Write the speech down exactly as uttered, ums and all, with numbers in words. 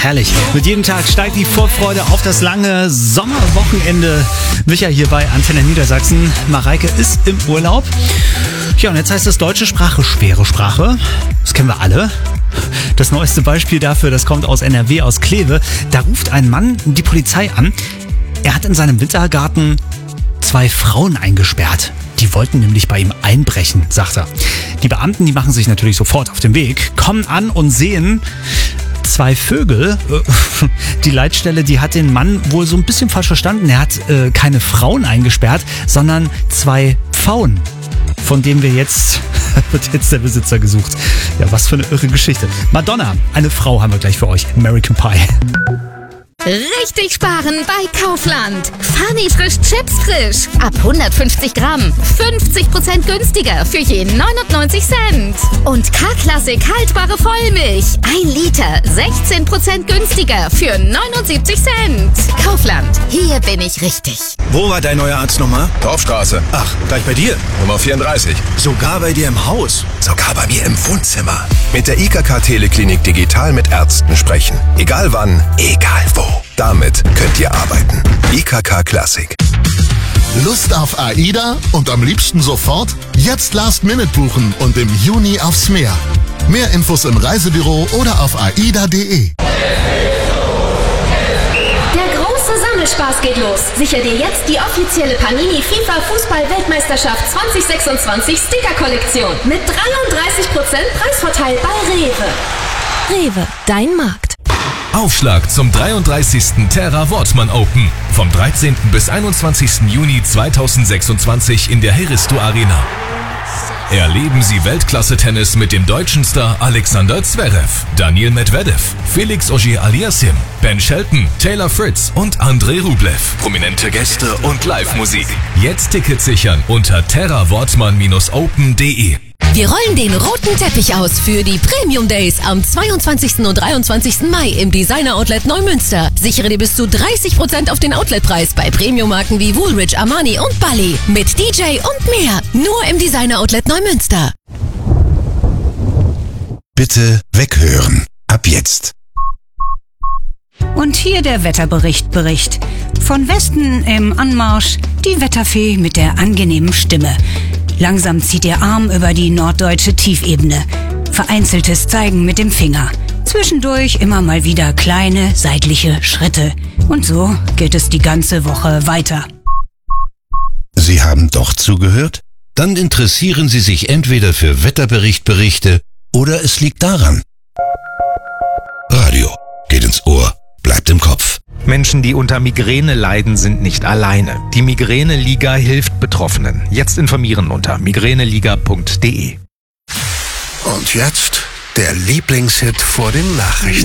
herrlich. Mit jedem Tag steigt die Vorfreude auf das lange Sommerwochenende. Micha hier bei Antenne Niedersachsen. Mareike ist im Urlaub. Ja, und jetzt heißt es deutsche Sprache, schwere Sprache. Das kennen wir alle. Das neueste Beispiel dafür, das kommt aus N R W, aus Kleve. Da ruft ein Mann die Polizei an. Er hat in seinem Wintergarten zwei Frauen eingesperrt. Die wollten nämlich bei ihm einbrechen, sagt er. Die Beamten, die machen sich natürlich sofort auf den Weg, kommen an und sehen zwei Vögel. Die Leitstelle, die hat den Mann wohl so ein bisschen falsch verstanden. Er hat äh, keine Frauen eingesperrt, sondern zwei Pfauen, von denen wir jetzt, wird jetzt der Besitzer gesucht. Ja, was für eine irre Geschichte. Madonna, eine Frau haben wir gleich für euch. American Pie. Richtig sparen bei Kaufland. Funny frisch Chips frisch. Ab hundertfünfzig Gramm. fünfzig Prozent günstiger für je neunundneunzig Cent. Und K-Klassik haltbare Vollmilch. ein Liter. sechzehn Prozent günstiger für neunundsiebzig Cent. Kaufland. Hier bin ich richtig. Wo war dein neuer Arzt nochmal? Dorfstraße. Ach, gleich bei dir. Nummer vierunddreißig. Sogar bei dir im Haus. Sogar bei mir im Wohnzimmer. Mit der I K K Teleklinik digital mit Ärzten sprechen. Egal wann, egal wo. Damit könnt ihr arbeiten. I K K Classic. Lust auf AIDA und am liebsten sofort? Jetzt Last Minute buchen und im Juni aufs Meer. Mehr Infos im Reisebüro oder auf aida punkt de. Der große Sammelspaß geht los. Sicher dir jetzt die offizielle Panini FIFA Fußball-Weltmeisterschaft zwanzig sechsundzwanzig Sticker-Kollektion mit dreiunddreißig Prozent Preisvorteil bei Rewe. Rewe, dein Markt. Aufschlag zum dreiunddreißigsten Terra Wortmann Open. Vom dreizehnten bis einundzwanzigsten Juni zweitausendsechsundzwanzig in der Heristo Arena. Erleben Sie Weltklasse-Tennis mit dem deutschen Star Alexander Zverev, Daniil Medvedev, Felix Auger-Aliassime, Ben Shelton, Taylor Fritz und Andrei Rublev. Prominente Gäste und Live-Musik. Jetzt Tickets sichern unter terra wortmann open punkt de. Wir rollen den roten Teppich aus für die Premium Days am zweiundzwanzigsten und dreiundzwanzigsten Mai im Designer Outlet Neumünster. Sichere dir bis zu dreißig Prozent auf den Outletpreis bei Premium-Marken wie Woolrich, Armani und Bally. Mit D J und mehr. Nur im Designer Outlet Neumünster. Bitte weghören. Ab jetzt. Und hier der Wetterbericht Bericht. Von Westen im Anmarsch die Wetterfee mit der angenehmen Stimme. Langsam zieht ihr Arm über die norddeutsche Tiefebene. Vereinzeltes Zeigen mit dem Finger. Zwischendurch immer mal wieder kleine seitliche Schritte. Und so geht es die ganze Woche weiter. Sie haben doch zugehört? Dann interessieren Sie sich entweder für Wetterberichtberichte oder es liegt daran. Radio geht ins Ohr, bleibt im Kopf. Menschen, die unter Migräne leiden, sind nicht alleine. Die Migräne-Liga hilft Betroffenen. Jetzt informieren unter migräneliga punkt de. Und jetzt der Lieblingshit vor den Nachrichten.